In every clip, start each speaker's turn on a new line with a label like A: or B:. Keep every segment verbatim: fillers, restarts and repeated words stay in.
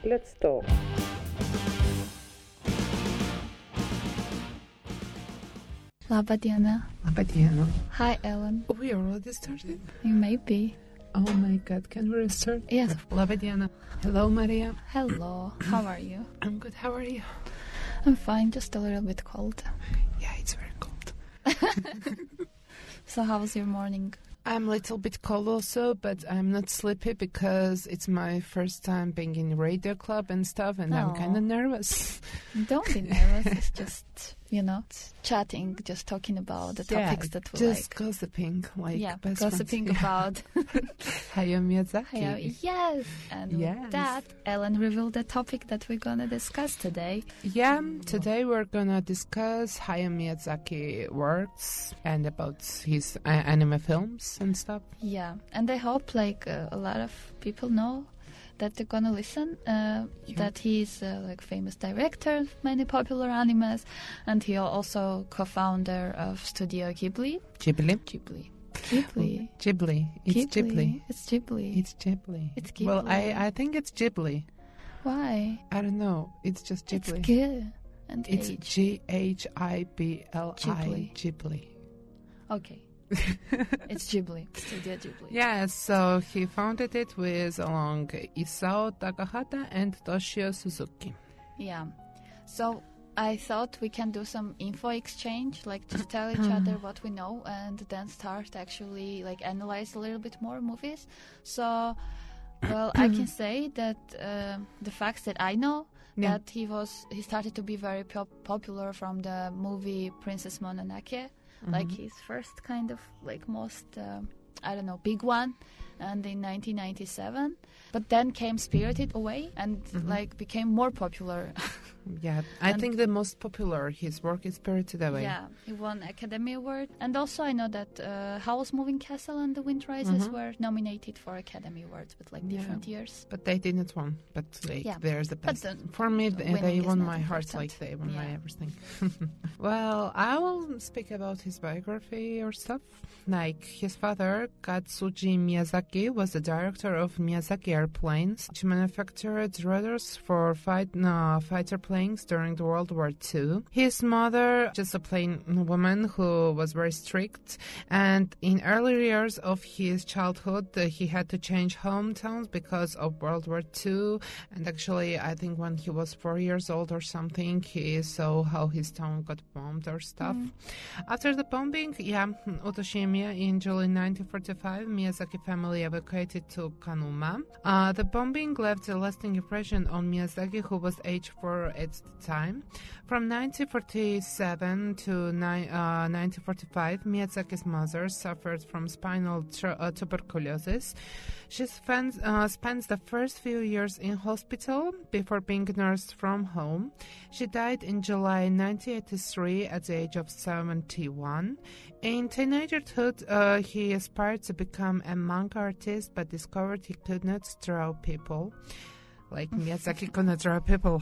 A: Let's talk.
B: Laba diena.
C: Laba diena.
B: Hi, Ellen.
C: We already started?
B: You may be.
C: Oh my god, can we restart?
B: Yes.
C: Laba diena. Hello, Maria.
B: Hello. How are you?
C: I'm good, how are you?
B: I'm fine, just a little bit cold.
C: Yeah, it's very cold.
B: So how was your morning?
C: I'm a little bit cold also, but I'm not sleepy because it's my first time being in radio club and stuff, and I'm
B: Oh.
C: kind of nervous.
B: Don't be nervous. It's just, you know, chatting, just talking about the topics
C: yeah,
B: that we
C: just
B: like.
C: gossiping, like
B: Yeah,
C: best
B: gossiping
C: friends.
B: about.
C: Hayao Miyazaki.
B: Hayao. Yes. And
C: Yes.
B: with that, Ellen revealed the topic that we're going to discuss today.
C: Yeah, today we're gonna discuss Hayao Miyazaki works and about his uh, anime films and stuff.
B: Yeah, and I hope like uh, a lot of people know that they're gonna listen. Uh,
C: Yeah.
B: That he's uh, like famous director of many popular animes, and he also co-founder of Studio Ghibli.
C: Ghibli.
B: Ghibli. Ghibli.
C: Ghibli. It's Ghibli.
B: It's Ghibli.
C: It's Ghibli.
B: It's
C: Well,
B: Ghibli.
C: I, I think it's Ghibli.
B: Why?
C: I don't know. It's just
B: It's
C: Ghibli.
B: G and
C: It's
B: H.
C: G H I B L I.
B: Ghibli.
C: Ghibli.
B: Okay. It's Ghibli. Studio Ghibli.
C: Yeah, so he founded it with along Isao Takahata and Toshio Suzuki.
B: Yeah. So I thought we can do some info exchange, like just tell each other what we know and then start actually like analyze a little bit more movies. So, well, I can say that uh, the facts that I know,
C: Yeah.
B: that he was he started to be very pop- popular from the movie Princess Mononoke, like his first kind of like most um I don't know, big one, and in nineteen ninety-seven. But then came Spirited Away and like became more popular.
C: Yeah, I
B: And-
C: think the most popular his work is Spirited Away.
B: Yeah, he won Academy Award. And also I know that uh, Howl's Moving Castle and The Wind Rises were nominated for Academy Awards, but like
C: Yeah.
B: different years.
C: But they didn't won. But like,
B: Yeah.
C: there's the
B: But
C: best.
B: then
C: For me, th-
B: winning
C: they
B: is
C: won
B: not
C: my heart.
B: important.
C: Like they won my
B: Yeah.
C: everything. Well, I will speak about his biography or stuff. Like his father, Katsuji Miyazaki, was the director of Miyazaki Airplanes, which manufactured rotors for fight, uh, fighter planes during the World War Two. His mother, just a plain woman who was very strict, and in early years of his childhood, uh, he had to change hometowns because of World War Two. And actually, I think when he was four years old or something, he saw how his town got bombed or stuff. After the bombing, yeah, Otoshimiya, in July nineteen forty-five, Miyazaki family evacuated to Kanuma. Uh, the bombing left a lasting impression on Miyazaki, who was age four at the time. From nineteen forty-seven to ni- uh, nineteen forty-five, Miyazaki's mother suffered from spinal tr- uh, tuberculosis. She spends, uh, spends the first few years in hospital before being nursed from home. She died in July nineteen eighty-three at the age of seventy-one. In teenagerhood, uh, he aspired to become a manga artist, but discovered he could not draw people. Like Miyazaki could not draw people.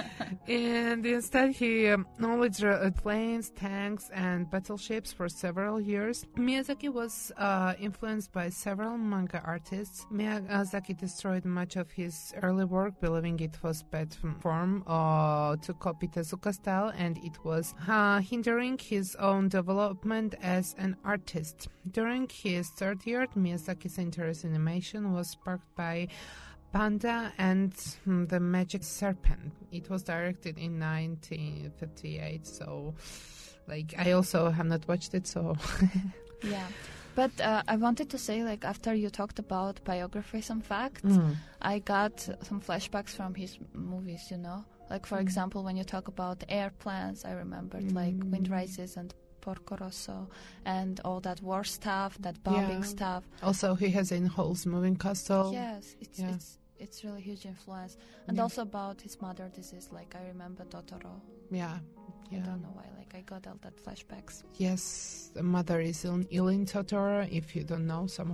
C: And instead, he um, only drew uh, planes, tanks, and battleships for several years. Miyazaki was uh, influenced by several manga artists. Miyazaki destroyed much of his early work, believing it was bad form uh, to copy Tezuka style, and it was uh, hindering his own development as an artist. During his third year, Miyazaki's interest in animation was sparked by Panda and hmm, the Magic Serpent. It was directed in nineteen fifty-eight, so like I also have not watched it, so
B: Yeah. But uh, I wanted to say, like, after you talked about biography, some facts,
C: Mm.
B: I got some flashbacks from his movies, you know? Like, for example, when you talk about airplanes, I remembered, like, Wind Rises and Porco Rosso and all that war stuff, that bombing
C: Yeah.
B: stuff.
C: Also he has in Howl's Moving Castle.
B: Yes, it's
C: Yeah.
B: it's it's really huge influence. And
C: Yeah.
B: also about his mother disease, like, I remember Totoro.
C: Yeah,
B: I
C: yeah.
B: don't know why, like, I got all that flashbacks.
C: Yes, the mother is ill, ill in Totoro. If you don't know, some